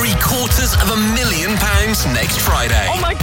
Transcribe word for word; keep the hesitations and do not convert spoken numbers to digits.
three quarters of a million pounds next Friday. Oh my